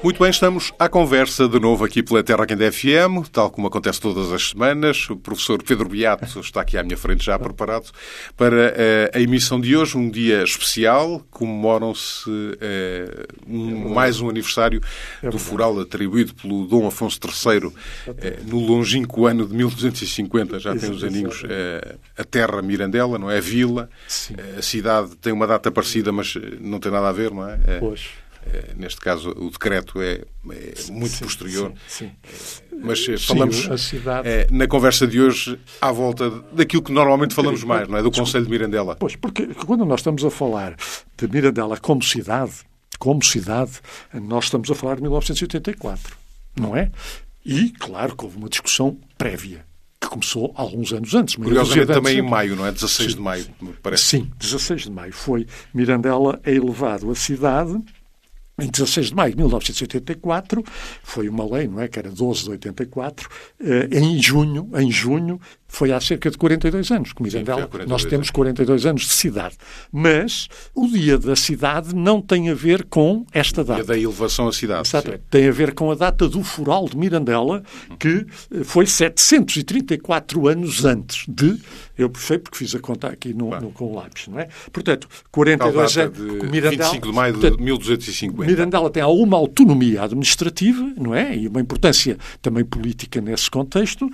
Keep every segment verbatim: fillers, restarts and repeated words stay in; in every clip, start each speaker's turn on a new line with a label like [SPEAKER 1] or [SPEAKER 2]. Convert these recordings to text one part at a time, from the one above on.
[SPEAKER 1] Muito bem, estamos à conversa de novo aqui pela Terra Quente F M, tal como acontece todas as semanas. O professor Pedro Beato está aqui à minha frente já preparado para a emissão de hoje, um dia especial. Comemoram-se eh, um, mais um aniversário do fural atribuído pelo Dom Afonso terceiro eh, no longínquo ano de mil duzentos e cinquenta, já tem uns aninhos, eh, a terra Mirandela, não é? A vila, a cidade tem uma data parecida, mas não tem nada a ver, não é? Eh,
[SPEAKER 2] pois.
[SPEAKER 1] Neste caso, o decreto é, é muito
[SPEAKER 2] sim,
[SPEAKER 1] posterior.
[SPEAKER 2] Sim, sim.
[SPEAKER 1] Mas
[SPEAKER 2] sim,
[SPEAKER 1] falamos
[SPEAKER 2] a cidade...
[SPEAKER 1] é, na conversa de hoje à volta daquilo que normalmente falamos mais, não é? Do Conselho de Mirandela.
[SPEAKER 2] Pois, porque quando nós estamos a falar de Mirandela como cidade, como cidade, nós estamos a falar de mil novecentos e oitenta e quatro, não é? E, claro, que houve uma discussão prévia, que começou alguns anos antes.
[SPEAKER 1] Curiosamente também em maio, não é? dezasseis sim, de maio, me parece.
[SPEAKER 2] Sim, dezasseis de maio. Foi Mirandela é elevado a cidade. Em dezasseis de maio de mil novecentos e oitenta e quatro, foi uma lei, não é? Que era doze de oitenta e quatro. Em junho, em junho, foi há cerca de quarenta e dois anos que Mirandela, sim, nós temos quarenta e dois anos de cidade. Mas o dia da cidade não tem a ver com esta data.
[SPEAKER 1] O dia da elevação à cidade.
[SPEAKER 2] Exatamente. Tem a ver com a data do fural de Mirandela, que foi setecentos e trinta e quatro anos antes de... Eu puxei porque fiz a conta aqui no, no, com o lápis, não é? Portanto, quarenta e dois anos...
[SPEAKER 1] Mirandela, vinte e cinco de maio de portanto, mil duzentos e cinquenta.
[SPEAKER 2] Mirandela tem alguma autonomia administrativa, não é? E uma importância também política nesse contexto,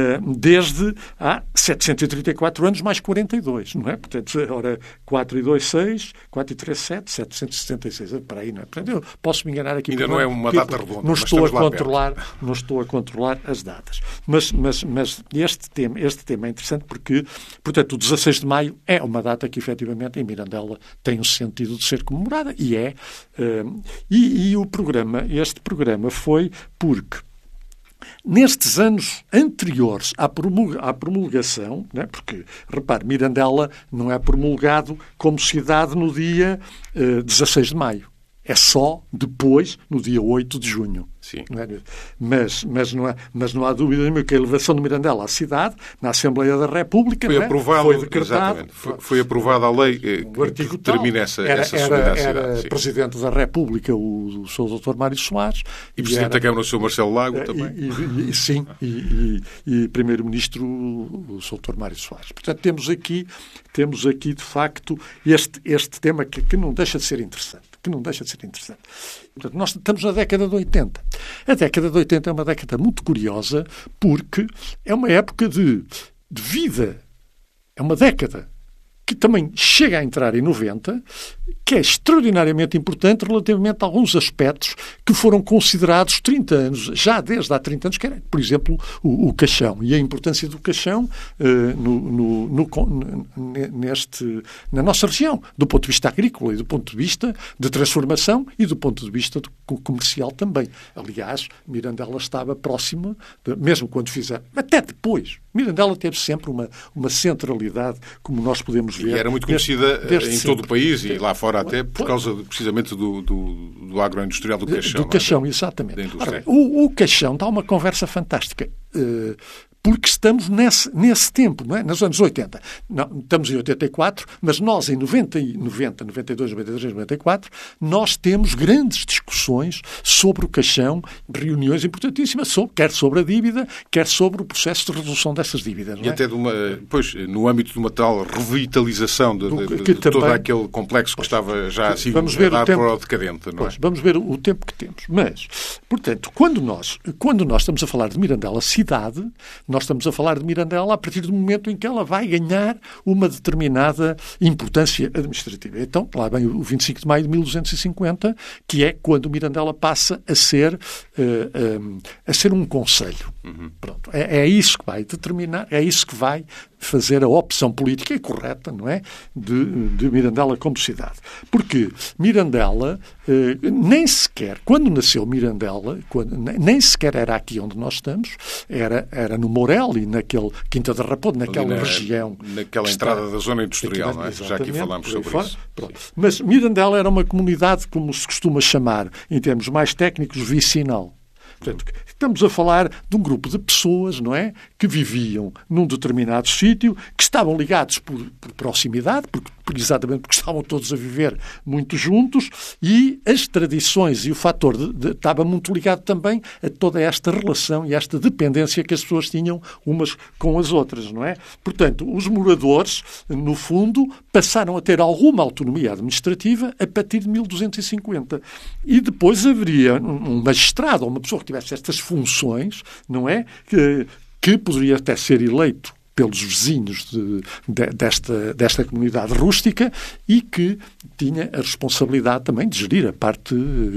[SPEAKER 2] desde há setecentos e trinta e quatro anos mais quarenta e dois, não é? Portanto, ora, quatro e dois, seis, quatro e três, sete, setecentos e setenta e seis, para aí, não é? Portanto, eu posso me enganar aqui.
[SPEAKER 1] Ainda não é uma data redonda,
[SPEAKER 2] não estou a controlar, não estou a controlar as datas. Mas, mas, mas este tema, este tema é interessante porque, portanto, o dezasseis de maio é uma data que, efetivamente, em Mirandela tem um sentido de ser comemorada e é. Uh, e, e o programa, este programa foi porque nestes anos anteriores à, promulga, à promulgação, né, porque, repare, Mirandela não é promulgado como cidade no dia uh, dezasseis de maio. É só depois, no dia oito de junho.
[SPEAKER 1] Sim.
[SPEAKER 2] Não é? Mas, mas, não há, mas não há dúvida nenhuma que a elevação de Mirandela à cidade, na Assembleia da República,
[SPEAKER 1] foi,
[SPEAKER 2] não é?
[SPEAKER 1] aprovado,
[SPEAKER 2] foi decretado.
[SPEAKER 1] Foi, foi aprovada a lei eh, que determina essa,
[SPEAKER 2] era,
[SPEAKER 1] essa
[SPEAKER 2] era,
[SPEAKER 1] solidariedade.
[SPEAKER 2] Era
[SPEAKER 1] sim.
[SPEAKER 2] Presidente da República o, o Sr doutor Mário Soares.
[SPEAKER 1] E, e Presidente era, da Câmara o senhor Marcelo Lago
[SPEAKER 2] e,
[SPEAKER 1] também.
[SPEAKER 2] E, e, sim, e, e, e Primeiro-Ministro o senhor doutor Mário Soares. Portanto, temos aqui, temos aqui de facto, este, este tema que, que não deixa de ser interessante. que não deixa de ser interessante. Portanto, nós estamos na década de oitenta. A década de oitenta é uma década muito curiosa porque é uma época de, de vida. É uma década que também chega a entrar em noventa, que é extraordinariamente importante relativamente a alguns aspectos que foram considerados trinta anos, já desde há trinta anos, que era, por exemplo, o, o caixão. E a importância do caixão uh, no, no, no, neste, na nossa região, do ponto de vista agrícola e do ponto de vista de transformação e do ponto de vista do, comercial também. Aliás, Mirandela estava próxima, de, mesmo quando fizer, até depois. Mirandela teve sempre uma, uma centralidade, como nós podemos ver.
[SPEAKER 1] E era muito conhecida
[SPEAKER 2] desde, desde
[SPEAKER 1] em
[SPEAKER 2] sempre.
[SPEAKER 1] todo o país e lá fora até por causa precisamente do, do, do agroindustrial do caixão.
[SPEAKER 2] Do caixão,
[SPEAKER 1] é?
[SPEAKER 2] exatamente.
[SPEAKER 1] Ora bem,
[SPEAKER 2] o, o caixão dá uma conversa fantástica. Uh, porque estamos nesse, nesse tempo, não é? Nos anos oitenta. Não, estamos em oitenta e quatro, mas nós em noventa, noventa, noventa e dois, noventa e três, noventa e quatro, nós temos grandes discussões sobre o caixão, reuniões importantíssimas, sobre, quer sobre a dívida, quer sobre o processo de resolução dessas dívidas. Não é?
[SPEAKER 1] E até de uma, pois, no âmbito de uma tal revitalização de, de, de, de
[SPEAKER 2] também,
[SPEAKER 1] todo aquele complexo que pois, estava já assim
[SPEAKER 2] vamos ver
[SPEAKER 1] a dar
[SPEAKER 2] tempo,
[SPEAKER 1] para o decadente. Não
[SPEAKER 2] pois,
[SPEAKER 1] é?
[SPEAKER 2] Vamos ver o tempo que temos. Mas, portanto, quando nós, quando nós estamos a falar de Mirandela cidade, nós estamos a falar de Mirandela a partir do momento em que ela vai ganhar uma determinada importância administrativa. Então, lá vem o vinte e cinco de maio de mil duzentos e cinquenta, que é quando Mirandela passa a ser, uh, um, a ser um concelho. Uhum. Pronto. É, é isso que vai determinar, é isso que vai fazer a opção política correta, não é? De, de Mirandela como cidade. Porque Mirandela, eh, nem sequer, quando nasceu Mirandela, quando, nem sequer era aqui onde nós estamos, era, era no Mourel e naquele Quinta da Raposa, naquela na, região.
[SPEAKER 1] Naquela entrada está, da zona industrial, não é? Já aqui falámos sobre
[SPEAKER 2] fora,
[SPEAKER 1] isso.
[SPEAKER 2] Mas Mirandela era uma comunidade, como se costuma chamar, em termos mais técnicos, vicinal. Portanto, estamos a falar de um grupo de pessoas, não é? Que viviam num determinado sítio, que estavam ligados por, por proximidade, porque, por, exatamente porque estavam todos a viver muito juntos, e as tradições e o fator de, de, estava muito ligado também a toda esta relação e esta dependência que as pessoas tinham umas com as outras, não é? Portanto, os moradores, no fundo, passaram a ter alguma autonomia administrativa a partir de mil duzentos e cinquenta. E depois haveria um magistrado ou uma pessoa que tivesse estas funções, não é? Que, que poderia até ser eleito pelos vizinhos de, de, desta, desta comunidade rústica e que tinha a responsabilidade também de gerir a parte,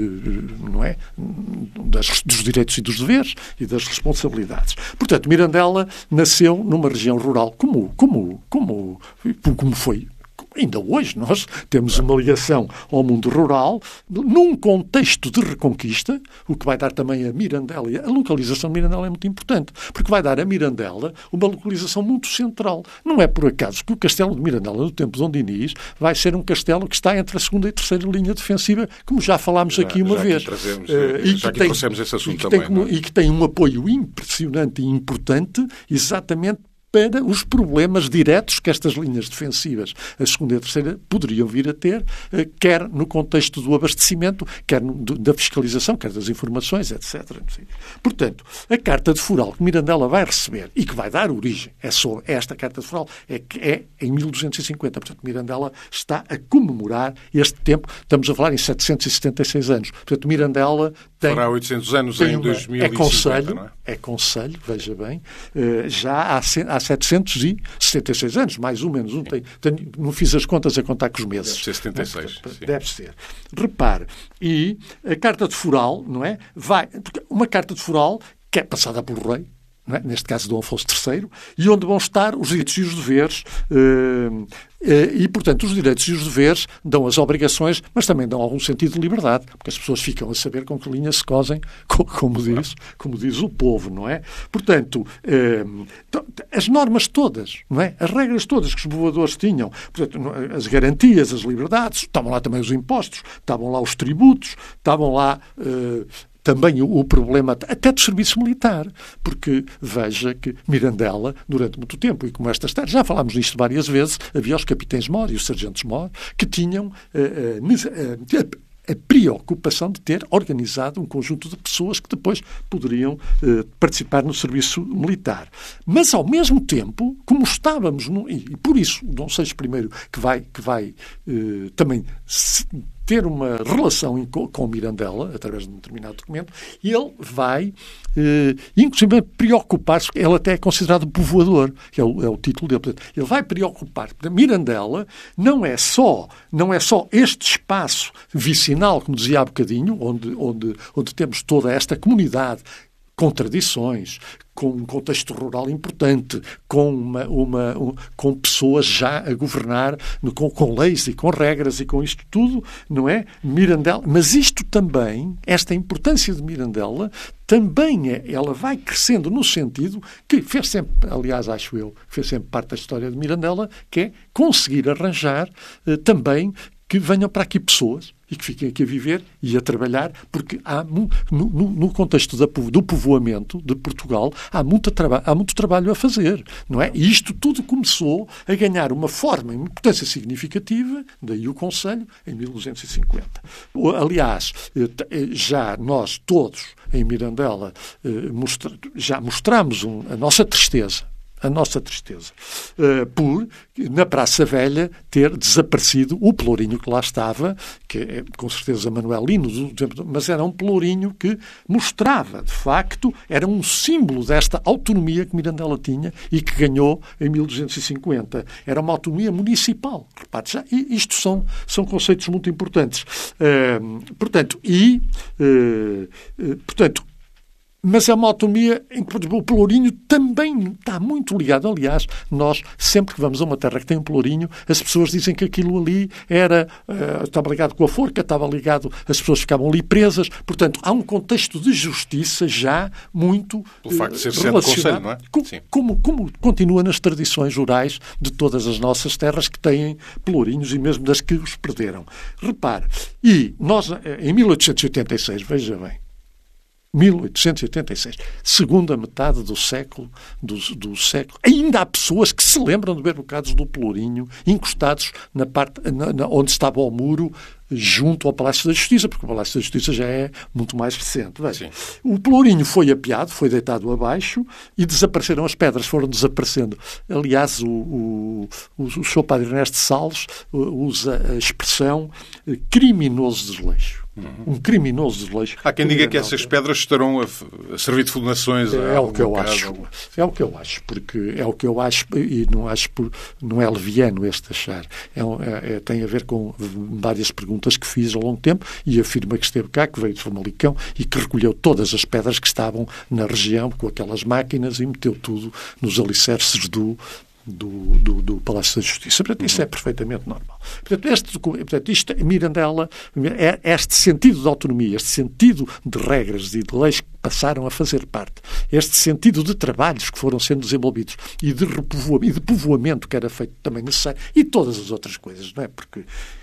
[SPEAKER 2] não é, das, dos direitos e dos deveres e das responsabilidades. Portanto, Mirandela nasceu numa região rural, como, como, como, como foi. Ainda hoje nós temos uma ligação ao mundo rural num contexto de reconquista, o que vai dar também a Mirandela. A localização de Mirandela é muito importante, porque vai dar a Mirandela uma localização muito central. Não é por acaso que o castelo de Mirandela, no tempo de Dom Dinis, vai ser um castelo que está entre a segunda e a terceira linha defensiva, como já falámos já, aqui uma
[SPEAKER 1] já
[SPEAKER 2] vez.
[SPEAKER 1] Que trazemos, uh, e já que tem, trouxemos esse assunto
[SPEAKER 2] e que
[SPEAKER 1] também.
[SPEAKER 2] Tem,
[SPEAKER 1] não é?
[SPEAKER 2] E que tem um apoio impressionante e importante, exatamente para os problemas diretos que estas linhas defensivas, a segunda e a terceira, poderiam vir a ter, quer no contexto do abastecimento, quer no, da fiscalização, quer das informações, etcétera. Portanto, a Carta de Foral que Mirandela vai receber e que vai dar origem, é só esta Carta de Foral, é que é em mil duzentos e cinquenta. Portanto, Mirandela está a comemorar este tempo. Estamos a falar em setecentos e setenta e seis anos. Portanto, Mirandela tem...
[SPEAKER 1] Fará oitocentos anos em dois mil e cinquenta,
[SPEAKER 2] é conselho,
[SPEAKER 1] não é?
[SPEAKER 2] É conselho, veja bem, já há, há setecentos e setenta e seis anos, mais ou menos. Não, tenho, tenho, não fiz as contas a contar com os meses.
[SPEAKER 1] Deve ser setenta e seis.
[SPEAKER 2] Deve, deve ser. Repare, e a Carta de Foral, não é? Vai, uma Carta de Foral que é passada pelo rei, não é? Neste caso Dom Afonso terceiro, e onde vão estar os direitos e os deveres. Uh, E, portanto, os direitos e os deveres dão as obrigações, mas também dão algum sentido de liberdade, porque as pessoas ficam a saber com que linha se cosem, como diz, como diz o povo, não é? Portanto, eh, as normas todas, não é? As regras todas que os povoadores tinham, portanto, as garantias, as liberdades, estavam lá também os impostos, estavam lá os tributos, estavam lá... Eh, também o, o problema até do serviço militar, porque veja que Mirandela, durante muito tempo, e como estas terras, já falámos disto várias vezes, havia os capitães-mor e os sargentos-mor que tinham uh, uh, a, a preocupação de ter organizado um conjunto de pessoas que depois poderiam uh, participar no serviço militar. Mas, ao mesmo tempo, como estávamos, no, e, e por isso, Dom Seixas I, que vai, que vai uh, também... Se, ter uma relação com Mirandela, através de um determinado documento, e ele vai, eh, inclusive, preocupar-se, ele até é considerado povoador, que é o, é o título dele. Ele vai preocupar-se. Mirandela não é só, não é só este espaço vicinal, como dizia há bocadinho, onde, onde, onde temos toda esta comunidade com tradições, com um contexto rural importante, com, uma, uma, um, com pessoas já a governar, com, com leis e com regras e com isto tudo, não é? Mirandela, mas isto também, esta importância de Mirandela, também é, ela vai crescendo no sentido que fez sempre, aliás, acho eu, fez sempre parte da história de Mirandela, que é conseguir arranjar eh, também que venham para aqui pessoas e que fiquem aqui a viver e a trabalhar, porque há, no, no, no contexto da, do povoamento de Portugal, há muito, traba, há muito trabalho a fazer, não é? E isto tudo começou a ganhar uma forma e uma importância significativa, daí o Conselho, em mil duzentos e cinquenta. Aliás, já nós todos, em Mirandela, já mostramos a nossa tristeza, a nossa tristeza, uh, por, na Praça Velha, ter desaparecido o pelourinho que lá estava, que é, com certeza, manuelino, mas era um pelourinho que mostrava, de facto, era um símbolo desta autonomia que Mirandela tinha e que ganhou em mil duzentos e cinquenta. Era uma autonomia municipal. Repare, já, e isto são, são conceitos muito importantes. Uh, portanto, e, uh, uh, portanto, mas é uma autonomia em que o pelourinho também está muito ligado. Aliás, nós, sempre que vamos a uma terra que tem um pelourinho, as pessoas dizem que aquilo ali era, uh, estava ligado com a forca, estava ligado, as pessoas ficavam ali presas. Portanto, há um contexto de justiça já muito
[SPEAKER 1] Pelo facto de ser
[SPEAKER 2] relacionado,
[SPEAKER 1] centro do conselho, não é?
[SPEAKER 2] Com, como, como continua nas tradições rurais de todas as nossas terras que têm pelourinhos e mesmo das que os perderam. Repare, e nós, em mil oitocentos e oitenta e seis, veja bem, mil oitocentos e oitenta e seis. Segunda metade do século, do, do século. Ainda há pessoas que se lembram de ver bocados do Pelourinho encostados na parte na, na, onde estava o muro, junto ao Palácio da Justiça, porque o Palácio da Justiça já é muito mais recente. Veja, o Pelourinho foi apeado, foi deitado abaixo e desapareceram as pedras, foram desaparecendo. Aliás, o, o, o, o senhor Padre Ernesto Salles usa a expressão criminoso desleixo. Uhum. Um criminoso desleixo.
[SPEAKER 1] Há quem diga que essas pedras estarão a, a servir de fundações.
[SPEAKER 2] É o que eu acho. É o que eu acho, porque é o que eu acho e não acho por, não é leviano este achar. É, é, é, tem a ver com várias perguntas que fiz ao longo tempo e afirma que esteve cá, que veio de Famalicão e que recolheu todas as pedras que estavam na região com aquelas máquinas e meteu tudo nos alicerces do Do, do, do Palácio da Justiça. Portanto, isso é perfeitamente normal. Portanto, este, portanto isto, Mirandela, é este sentido de autonomia, este sentido de regras e de leis que passaram a fazer parte, este sentido de trabalhos que foram sendo desenvolvidos e de repovoamento, e de povoamento que era feito também necessário, e todas as outras coisas, não é? Porque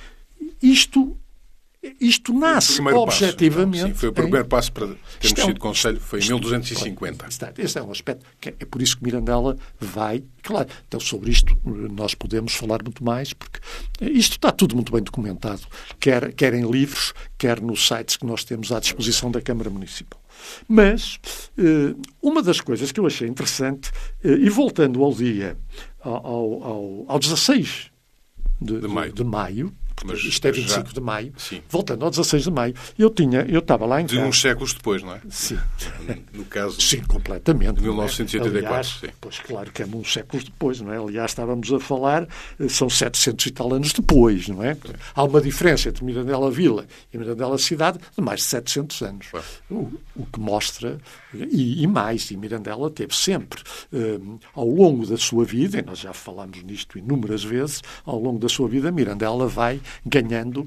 [SPEAKER 2] isto... Isto nasce objetivamente...
[SPEAKER 1] Sim, foi o primeiro passo para termos sido Conselho, foi em mil duzentos e cinquenta.
[SPEAKER 2] Este é um aspecto, que é por isso que Mirandela vai... Claro, então sobre isto nós podemos falar muito mais, porque isto está tudo muito bem documentado, quer, quer em livros, quer nos sites que nós temos à disposição da Câmara Municipal. Mas uma das coisas que eu achei interessante, e voltando ao dia, ao, ao, ao dezasseis de, de maio, de maio Mas isto é vinte e cinco já... de maio. Sim. Voltando ao dezasseis de maio, eu tinha, eu estava lá em
[SPEAKER 1] de
[SPEAKER 2] casa.
[SPEAKER 1] De uns séculos depois, não é?
[SPEAKER 2] Sim.
[SPEAKER 1] No caso
[SPEAKER 2] sim, completamente.
[SPEAKER 1] De mil novecentos e oitenta e quatro.
[SPEAKER 2] Aliás,
[SPEAKER 1] sim.
[SPEAKER 2] Pois claro que é uns séculos depois, não é? Aliás, estávamos a falar, são setecentos e tal anos depois, não é? Sim. Há uma diferença entre Mirandela Vila e Mirandela Cidade de mais de setecentos anos. O, o que mostra, e, e mais, e Mirandela teve sempre, um, ao longo da sua vida, e nós já falámos nisto inúmeras vezes, ao longo da sua vida, Mirandela vai ganhando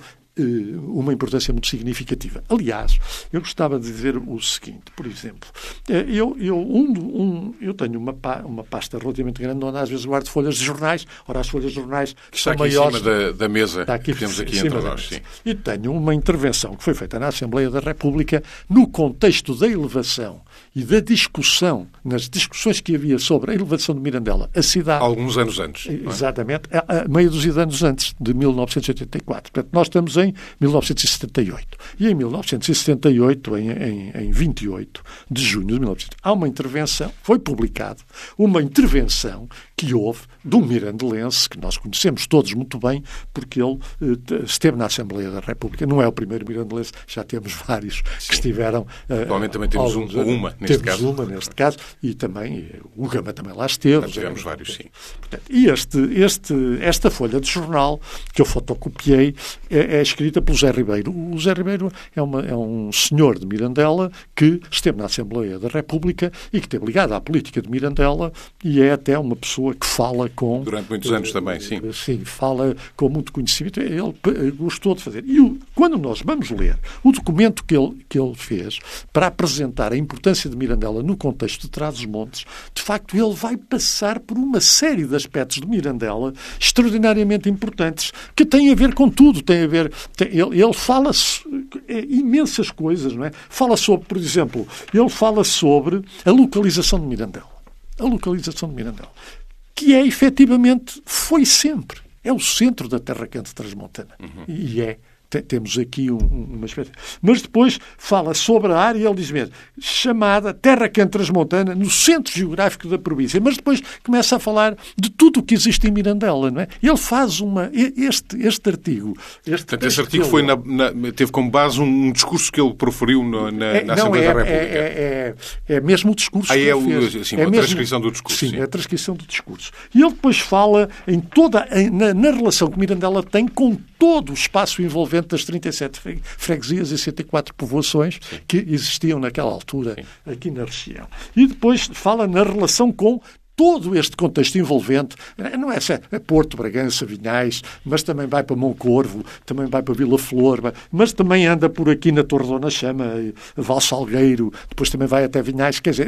[SPEAKER 2] uma importância muito significativa. Aliás, eu gostava de dizer o seguinte, por exemplo, eu, eu, um, um, eu tenho uma, uma pasta relativamente grande onde às vezes guardo folhas de jornais, ora as folhas de jornais que
[SPEAKER 1] está
[SPEAKER 2] são
[SPEAKER 1] aqui
[SPEAKER 2] maiores...
[SPEAKER 1] em cima da, da mesa
[SPEAKER 2] está aqui,
[SPEAKER 1] que temos aqui
[SPEAKER 2] entre
[SPEAKER 1] nós. Sim.
[SPEAKER 2] E tenho uma intervenção que foi feita na Assembleia da República no contexto da elevação e da discussão, nas discussões que havia sobre a elevação de Mirandela, a cidade...
[SPEAKER 1] Alguns anos antes.
[SPEAKER 2] Exatamente, a, a meia dúzia de anos antes, de mil novecentos e oitenta e quatro. Portanto, nós estamos em mil novecentos e setenta e oito. E em mil novecentos e setenta e oito, em, em, em vinte e oito de junho de mil novecentos e setenta e oito, há uma intervenção, foi publicado, uma intervenção que houve de um mirandelense, que nós conhecemos todos muito bem, porque ele eh, esteve na Assembleia da República. Não é o primeiro mirandelense, já temos vários
[SPEAKER 1] Sim.
[SPEAKER 2] que estiveram... Eh,
[SPEAKER 1] Atualmente também temos um, uma, neste
[SPEAKER 2] temos
[SPEAKER 1] caso.
[SPEAKER 2] uma, neste caso, e também o Gama também lá esteve.
[SPEAKER 1] Já tivemos é, vários, sim.
[SPEAKER 2] Portanto, e este, este, esta folha de jornal, que eu fotocopiei, é, é escrita pelo Zé Ribeiro. O Zé Ribeiro é, uma, é um senhor de Mirandela que esteve na Assembleia da República e que esteve ligado à política de Mirandela e é até uma pessoa que fala com...
[SPEAKER 1] Durante muitos anos uh, também, sim.
[SPEAKER 2] Sim, fala com muito conhecimento. Ele gostou de fazer. E o, quando nós vamos ler o documento que ele, que ele fez para apresentar a importância de Mirandela no contexto de Trás-os-Montes, de facto ele vai passar por uma série de aspectos de Mirandela extraordinariamente importantes que têm a ver com tudo. Tem a ver... Tem, ele, ele fala é, imensas coisas, não é? Fala sobre, por exemplo, ele fala sobre a localização de Mirandela. A localização de Mirandela. Que é, efetivamente, foi sempre. É o centro da Terra Quente Transmontana. Uhum. E é. Temos aqui um, uma espécie... Mas depois fala sobre a área, ele diz mesmo, chamada Terra Quente Transmontana, no centro geográfico da província. Mas depois começa a falar de tudo o que existe em Mirandela, não é? Ele faz uma... Este, este artigo... Este
[SPEAKER 1] Portanto, esse artigo foi na, na, teve como base um discurso que ele proferiu na, na,
[SPEAKER 2] é,
[SPEAKER 1] na
[SPEAKER 2] não,
[SPEAKER 1] Assembleia
[SPEAKER 2] é,
[SPEAKER 1] da República.
[SPEAKER 2] É, é, é, é mesmo o discurso
[SPEAKER 1] ah,
[SPEAKER 2] que
[SPEAKER 1] é
[SPEAKER 2] ele fez.
[SPEAKER 1] O, sim,
[SPEAKER 2] é
[SPEAKER 1] a
[SPEAKER 2] mesmo,
[SPEAKER 1] transcrição do discurso.
[SPEAKER 2] Sim,
[SPEAKER 1] sim,
[SPEAKER 2] é a transcrição do discurso. E ele depois fala em toda, na, na relação que Mirandela tem com todo o espaço envolvente das trinta e sete freguesias e cento e quatro povoações Sim. que existiam naquela altura Sim. aqui na região. E depois fala na relação com todo este contexto envolvente, não é só Porto, Bragança, Vinhais, mas também vai para Moncorvo, também vai para Vila Flor, mas também anda por aqui na Torre Dona Chama, Val Salgueiro, depois também vai até Vinhais. Quer dizer, ele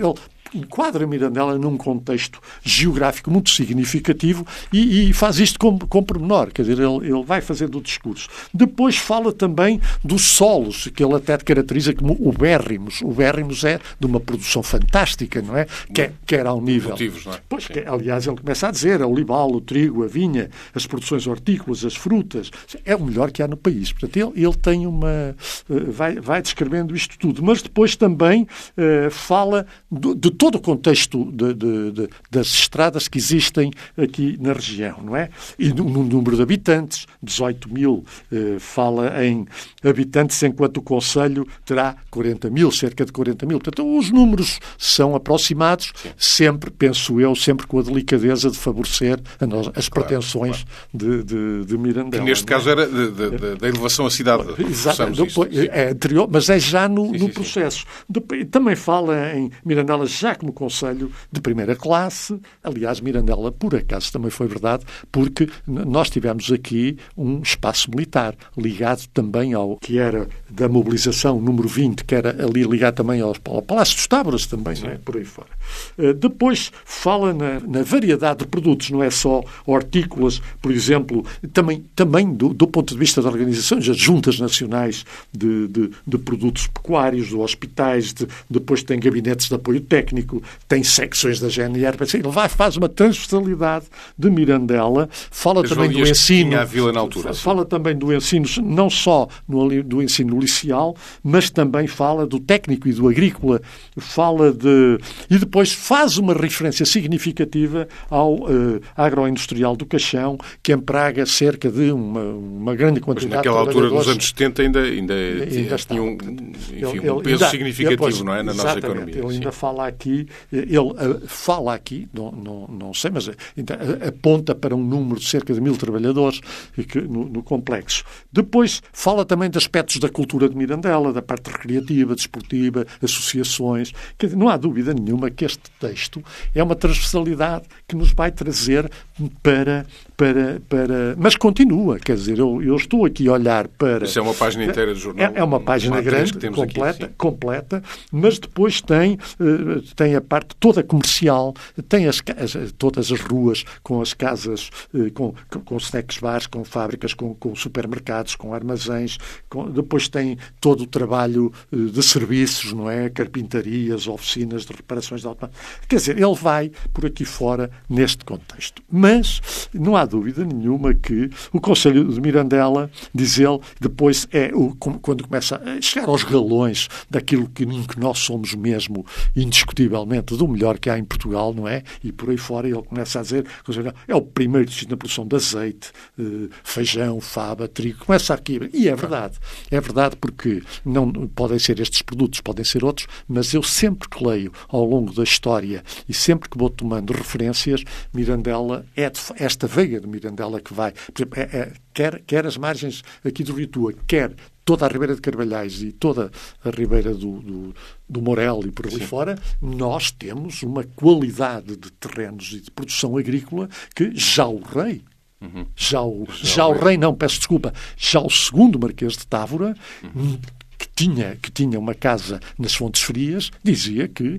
[SPEAKER 2] enquadra Mirandela num contexto geográfico muito significativo e, e faz isto com, com pormenor, quer dizer, ele, ele vai fazendo o discurso. Depois fala também dos solos, que ele até caracteriza como ubérrimos. Ubérrimos é de uma produção fantástica, não é? Quer, quer ao nível...
[SPEAKER 1] Motivos, não é?
[SPEAKER 2] Pois, que, aliás, ele começa a dizer, a olival, o trigo, a vinha, as produções hortícolas, as frutas, é o melhor que há no país. Portanto, ele, ele tem uma... Vai, vai descrevendo isto tudo, mas depois também uh, fala do, de todo o contexto de, de, de, das estradas que existem aqui na região, não é? E no, no número de habitantes, dezoito mil, eh, fala em habitantes, enquanto o Conselho terá quarenta mil, cerca de quarenta mil. Portanto, os números são aproximados, sim, sempre, penso eu, sempre com a delicadeza de favorecer a nós, as claro, pretensões claro. De, de, de Mirandela.
[SPEAKER 1] Que neste
[SPEAKER 2] é?
[SPEAKER 1] caso era da elevação à cidade.
[SPEAKER 2] Exato, depois, isso, é anterior, mas é já no, sim, no sim, processo. Sim. Depois, também fala em Mirandela já como Conselho de primeira classe. Aliás, Mirandela, por acaso, também foi verdade, porque nós tivemos aqui um espaço militar ligado também ao que era da mobilização número vinte, que era ali ligado também ao, ao Palácio dos Táboras também, não é? Por aí fora. Uh, depois fala na, na variedade de produtos, não é só hortícolas, por exemplo, também, também do, do ponto de vista da organização, as juntas nacionais de, de, de produtos pecuários, de hospitais, de, depois tem gabinetes de apoio técnico, tem secções da G N R, ele vai, faz uma transversalidade de Mirandela, fala
[SPEAKER 1] As
[SPEAKER 2] também do ensino,
[SPEAKER 1] a vila na altura,
[SPEAKER 2] fala sim. também do ensino, não só no, do ensino liceal, mas também fala do técnico e do agrícola, fala de... e depois faz uma referência significativa ao uh, agroindustrial do Caixão, que empraga cerca de uma, uma grande quantidade
[SPEAKER 1] mas naquela
[SPEAKER 2] de
[SPEAKER 1] altura, nos anos setenta, ainda, ainda,
[SPEAKER 2] ainda
[SPEAKER 1] tinha um, enfim,
[SPEAKER 2] ele,
[SPEAKER 1] um peso
[SPEAKER 2] ainda,
[SPEAKER 1] significativo,
[SPEAKER 2] depois,
[SPEAKER 1] não é, na nossa economia.
[SPEAKER 2] Ele ainda
[SPEAKER 1] sim.
[SPEAKER 2] fala aqui, ele uh, fala aqui, não, não, não sei, mas ainda aponta para um número de cerca de mil trabalhadores que, no, no complexo. Depois fala também de aspectos da cultura de Mirandela, da parte recreativa, desportiva, associações. Quer dizer, não há dúvida nenhuma que este texto é uma transversalidade que nos vai trazer para... para, para... Mas continua, quer dizer, eu, eu estou aqui a olhar para...
[SPEAKER 1] Isso é uma página inteira de jornal.
[SPEAKER 2] É, é uma página grande, completa, aqui, completa, mas depois tem, tem a parte toda comercial, tem as, as, todas as ruas com as casas, com, com snacks bars, com fábricas, com, com supermercados, com armazéns, com, depois tem todo o trabalho de serviços, não é? Carpintarias, oficinas de reparações de automóveis. Quer dizer, ele vai por aqui fora neste contexto. Mas não há dúvida nenhuma que o Conselho de Mirandela, diz ele, depois é o, quando começa a chegar aos galões daquilo que, que nós somos mesmo, indiscutivelmente, do melhor que há em Portugal, não é? E por aí fora ele começa a dizer é o primeiro na produção de azeite, feijão, fava, trigo, começa aqui. E é verdade. É verdade porque não podem ser estes produtos, podem ser outros, mas eu sempre que leio ao longo da história e sempre que vou tomando referências, Mirandela é de, esta veiga de Mirandela que vai, por exemplo, é, é, quer, quer as margens aqui do Rio Tua, quer toda a Ribeira de Carvalhais e toda a Ribeira do, do, do Morel e por ali Sim. fora, nós temos uma qualidade de terrenos e de produção agrícola que já o rei, uhum. já, o, já, já o rei, rei, não, peço desculpa, já o segundo Marquês de Távora, uhum. que, tinha, que tinha uma casa nas Fontes Frias, dizia que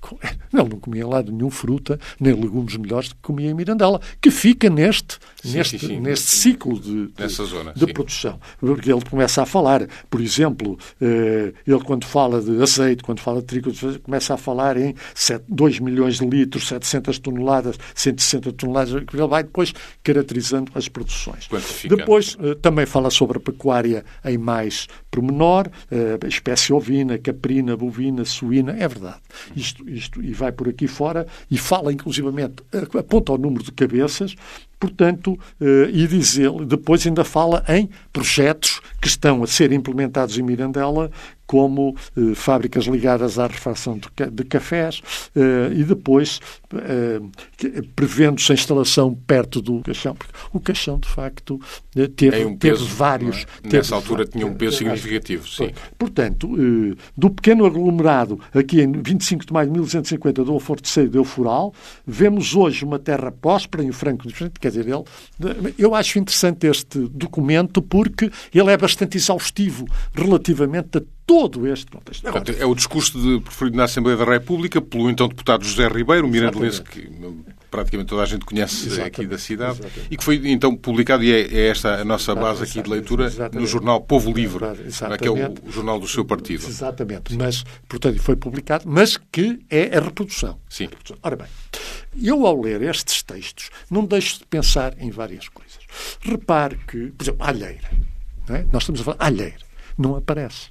[SPEAKER 2] ele não comia lá de nenhum fruta, nem legumes melhores do que comia em Mirandela, que fica neste, sim, neste, sim, sim. neste ciclo de, de, zona, de produção. Porque ele começa a falar, por exemplo, eh, ele quando fala de azeite, quando fala de trigo, começa a falar em dois milhões de litros, setecentas toneladas, cento e sessenta toneladas, ele vai depois caracterizando as produções. Depois eh, também fala sobre a pecuária em mais pormenor, eh, espécie ovina, caprina, bovina, suína, é verdade. Isto Isto, e vai por aqui fora e fala inclusivamente, aponta ao número de cabeças, portanto, eh, e diz ele, depois ainda fala em projetos que estão a ser implementados em Mirandela, como eh, fábricas ligadas à refeição de, de cafés, eh, e depois eh, prevendo-se a instalação perto do Caixão, porque o Caixão, de facto, eh, teve,
[SPEAKER 1] um peso,
[SPEAKER 2] teve vários...
[SPEAKER 1] É? Teve, Nessa altura tinha um peso significativo, sim.
[SPEAKER 2] Portanto, eh, do pequeno aglomerado, aqui em vinte e cinco de maio de mil duzentos e cinquenta, do Alforteiro de Euforal, vemos hoje uma terra próspera em Franco, quer dizer, ele, eu acho interessante este documento porque ele é bastante exaustivo relativamente a todo este contexto.
[SPEAKER 1] Portanto, é o discurso de, preferido na Assembleia da República pelo então deputado José Ribeiro, um mirandelense que praticamente toda a gente conhece exatamente, aqui da cidade, exatamente. E que foi então publicado, e é, é esta a nossa base aqui de leitura, exatamente. No jornal Povo Livre, que é o, o jornal do seu partido.
[SPEAKER 2] Exatamente, mas, portanto, foi publicado, mas que é a reprodução.
[SPEAKER 1] Sim.
[SPEAKER 2] Ora bem, eu ao ler estes textos não deixo de pensar em várias coisas. Repare que, por exemplo, a alheira, não é? Nós estamos a falar, a alheira, não aparece.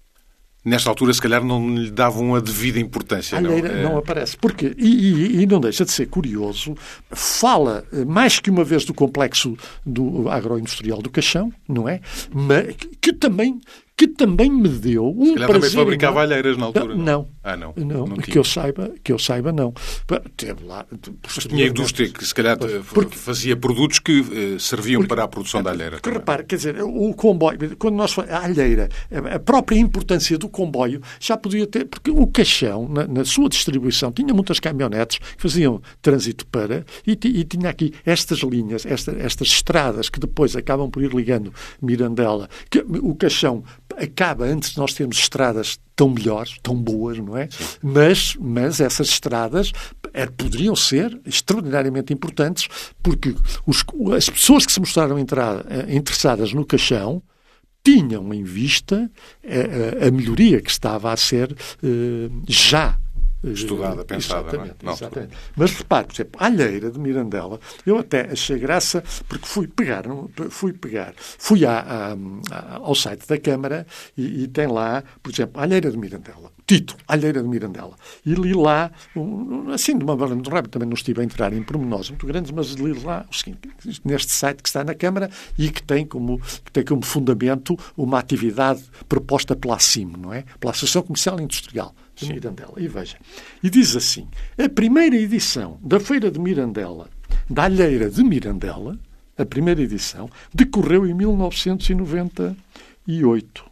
[SPEAKER 1] Nesta altura, se calhar, não lhe davam a devida importância.
[SPEAKER 2] A alheira não, é... não aparece. Porque, e, e, e não deixa de ser curioso, fala mais que uma vez do complexo do agroindustrial do Caixão, não é? Mas que também... que também me deu um
[SPEAKER 1] se calhar
[SPEAKER 2] prazer...
[SPEAKER 1] também fabricava alheiras na altura.
[SPEAKER 2] Não. não.
[SPEAKER 1] Ah, não.
[SPEAKER 2] Não,
[SPEAKER 1] não
[SPEAKER 2] que, eu saiba, que eu saiba, não. Teve lá...
[SPEAKER 1] Mas tinha indústria que, se calhar, porque, fazia produtos que uh, serviam porque, para a produção da alheira.
[SPEAKER 2] Porque, repare, quer dizer, o comboio... Quando nós falamos... A alheira, a própria importância do comboio já podia ter... Porque o Caixão, na, na sua distribuição, tinha muitas caminhonetes que faziam trânsito para... E, e tinha aqui estas linhas, esta, estas estradas que depois acabam por ir ligando Mirandela. Que, o Caixão acaba, antes de nós termos estradas tão melhores, tão boas, não é? Mas, mas essas estradas é, poderiam ser extraordinariamente importantes porque os, as pessoas que se mostraram entrar, interessadas no Caixão tinham em vista a, a, a melhoria que estava a ser uh, já
[SPEAKER 1] estudada, pensada.
[SPEAKER 2] Exatamente,
[SPEAKER 1] não é?
[SPEAKER 2] exatamente. Mas repare, por exemplo, a alheira de Mirandela, eu até achei graça porque fui pegar, fui pegar, fui à, à, ao site da Câmara e, e tem lá, por exemplo, a alheira de Mirandela. Título, Alheira de Mirandela. E li lá, um, assim, de uma maneira muito rápida, também não estive a entrar em pormenores muito grandes, mas li lá o seguinte, neste site que está na Câmara e que tem como, que tem como fundamento uma atividade proposta pela A C I M, não é? Pela Associação Comercial e Industrial de Sim. Mirandela. E veja, e diz assim, a primeira edição da Feira de Mirandela, da Alheira de Mirandela, a primeira edição, decorreu em mil novecentos e noventa e oito.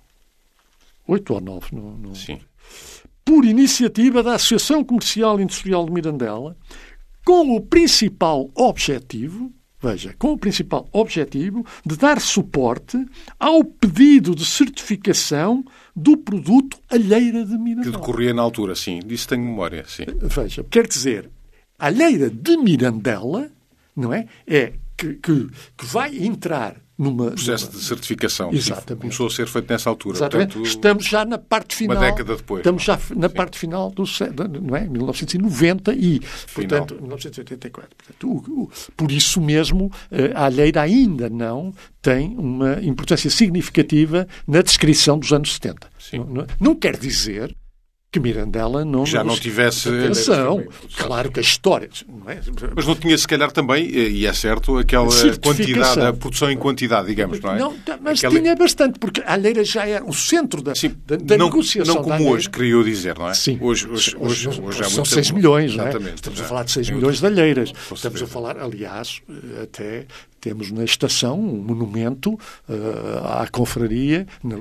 [SPEAKER 2] Oito ou nove, não... não...
[SPEAKER 1] Sim.
[SPEAKER 2] Por iniciativa da Associação Comercial e Industrial de Mirandela, com o principal objetivo, veja, com o principal objetivo de dar suporte ao pedido de certificação do produto Alheira de Mirandela.
[SPEAKER 1] Que decorria na altura, sim. Disso tenho memória, sim.
[SPEAKER 2] Veja, quer dizer, a Alheira de Mirandela, não é? É que, que, que vai entrar numa...
[SPEAKER 1] processo
[SPEAKER 2] numa...
[SPEAKER 1] de certificação.
[SPEAKER 2] Exatamente.
[SPEAKER 1] Começou a ser feito nessa altura.
[SPEAKER 2] Exatamente.
[SPEAKER 1] Portanto,
[SPEAKER 2] estamos já na parte final.
[SPEAKER 1] Uma década depois.
[SPEAKER 2] Estamos já na
[SPEAKER 1] Sim.
[SPEAKER 2] parte final do não é? mil novecentos e noventa e,
[SPEAKER 1] Final.
[SPEAKER 2] portanto, mil novecentos e oitenta e quatro. Portanto, o, o, por isso mesmo, a alheira ainda não tem uma importância significativa na descrição dos anos setenta. Não, não, não quer dizer que Mirandela não...
[SPEAKER 1] Já não tivesse...
[SPEAKER 2] Atenção, claro que a história... Não é?
[SPEAKER 1] Mas não tinha, se calhar, também, e é certo, aquela quantidade, a produção em quantidade, digamos, não é?
[SPEAKER 2] Não, mas
[SPEAKER 1] aquela...
[SPEAKER 2] tinha bastante, porque a alheira já era o centro da,
[SPEAKER 1] Sim,
[SPEAKER 2] da, da
[SPEAKER 1] não,
[SPEAKER 2] negociação.
[SPEAKER 1] Não como hoje, queria eu dizer, não é?
[SPEAKER 2] Sim.
[SPEAKER 1] Hoje, hoje, hoje, hoje, hoje
[SPEAKER 2] são seis milhões, não é?
[SPEAKER 1] Exatamente.
[SPEAKER 2] Estamos
[SPEAKER 1] já.
[SPEAKER 2] a falar de seis milhões de alheiras. Estamos a falar, aliás, até temos na estação um monumento uh, à confraria,